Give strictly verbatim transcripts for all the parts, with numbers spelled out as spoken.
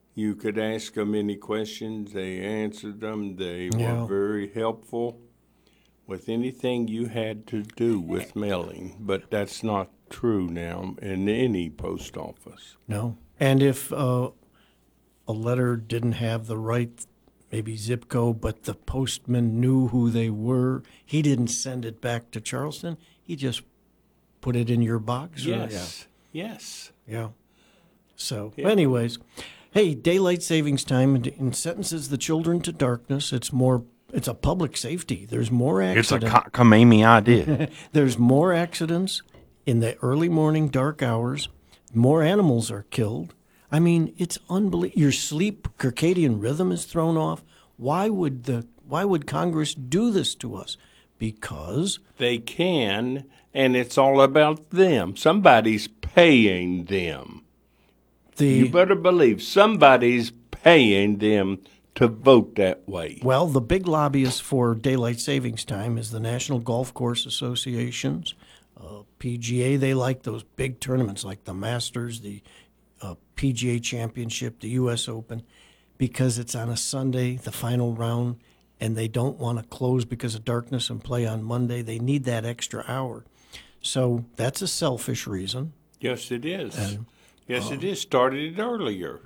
You could ask them any questions. They answered them. They Yeah. were very helpful with anything you had to do with mailing. But that's not true now in any post office. No. And if uh, a letter didn't have the right, maybe zip code, but the postman knew who they were, he didn't send it back to Charleston. He just put it in your box. or- Yes. Yes. Yeah. Yeah. So, Yeah. anyways, hey, daylight savings time and- and sentences the children to darkness. It's more. It's a public safety. There's more It's a accidents. co- Kamami idea. There's more accidents in the early morning dark hours. More animals are killed. I mean, it's unbelievable. Your sleep circadian rhythm is thrown off. Why would the Why would Congress do this to us? Because They can, and it's all about them. Somebody's paying them. the You better believe somebody's paying them to vote that way. well, the big lobbyist for daylight savings time is the National Golf Course Associations, uh, P G A. They like those big tournaments like the Masters, the uh, P G A Championship, the U S Open, because it's on a Sunday, the final round, and they don't want to close because of darkness and play on Monday. They need that extra hour. So that's a selfish reason. Yes, it is. yes, it is. Started it earlier.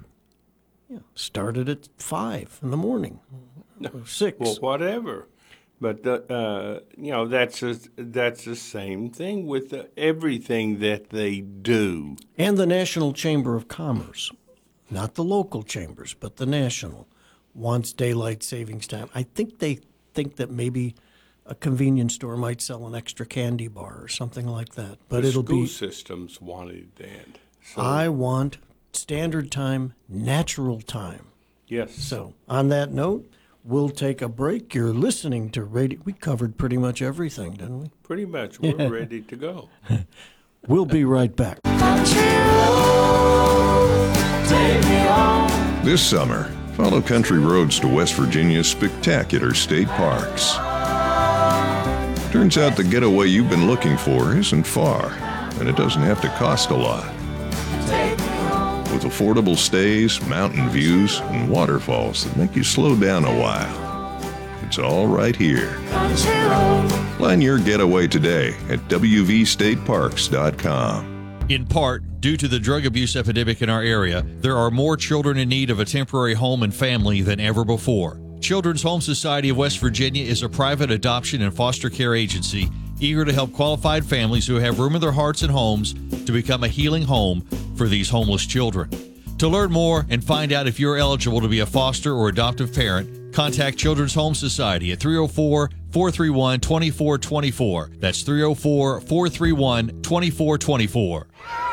Started at five in the morning, or six. Well, whatever. But the, uh, you know, that's a, that's the same thing with the, everything that they do. And the National Chamber of Commerce, not the local chambers, but the national, wants daylight savings time. I think they think that maybe a convenience store might sell an extra candy bar or something like that. But the it'll school be, systems wanted that. So, I want standard time, natural time. yes. So on that note, we'll take a break. You're listening to radio. We covered pretty much everything, didn't we? Pretty much, we're ready to go. We'll be right back. This summer, follow country roads to West Virginia's spectacular state parks. Turns out the getaway you've been looking for isn't far, and it doesn't have to cost a lot. With affordable stays, mountain views, and waterfalls that make you slow down a while. It's all right here. Plan your getaway today at w v state parks dot com. In part, due to the drug abuse epidemic in our area, there are more children in need of a temporary home and family than ever before. Children's Home Society of West Virginia is a private adoption and foster care agency eager to help qualified families who have room in their hearts and homes to become a healing home for these homeless children. To learn more and find out if you're eligible to be a foster or adoptive parent, contact Children's Home Society at three oh four, four three one, two four two four. That's three oh four, four three one, two four two four.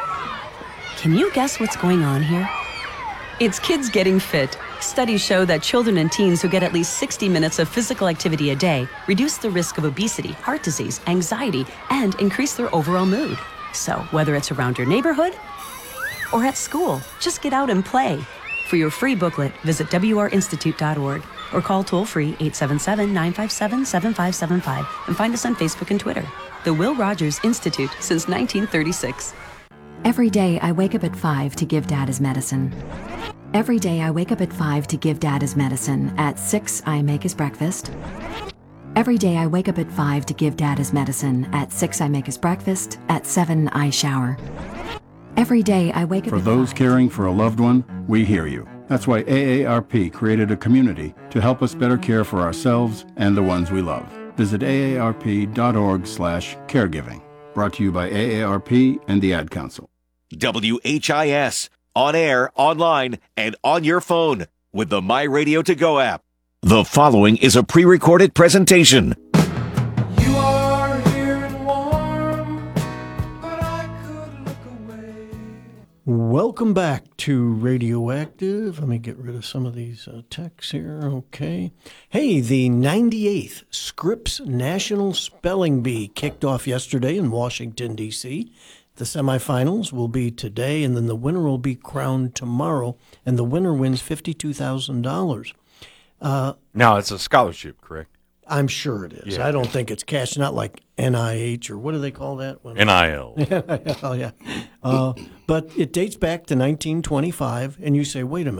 Can you guess what's going on here? It's kids getting fit. Studies show that children and teens who get at least sixty minutes of physical activity a day reduce the risk of obesity, heart disease, anxiety, and increase their overall mood. So whether it's around your neighborhood or at school, just get out and play. For your free booklet, visit w r institute dot org or call toll-free eight seven seven, nine five seven, seven five seven five and find us on Facebook and Twitter. The Will Rogers Institute since nineteen thirty-six. Every day I wake up at five to give Dad his medicine. Every day I wake up at five to give Dad his medicine. At six I make his breakfast. Every day I wake up at five to give Dad his medicine. At six I make his breakfast. At seven I shower. Every day I wake up For at those five. caring for a loved one, we hear you. That's why A A R P created a community to help us better care for ourselves and the ones we love. Visit A A R P dot org slash caregiving. Brought to you by A A R P and the Ad Council. W H I S, on air, online, and on your phone with the My Radio To Go app. The following is a pre-recorded presentation. You are here and warm, but I could look away. Welcome back to Radioactive. Let me get rid of some of these uh, texts here. Okay. Hey, the ninety-eighth Scripps National Spelling Bee kicked off yesterday in Washington, D C The semifinals will be today, and then the winner will be crowned tomorrow, and the winner wins fifty-two thousand dollars. Uh, Now, it's a scholarship, correct? I'm sure it is. Yeah. I don't think it's cash, not like N I H or what do they call that? When- N I L. Oh, yeah. Uh, but it dates back to nineteen twenty-five, and you say, wait a minute.